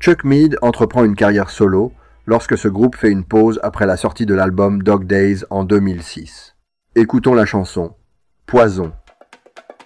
Chuck Mead entreprend une carrière solo lorsque ce groupe fait une pause après la sortie de l'album Dog Days en 2006. Écoutons la chanson « Poison ».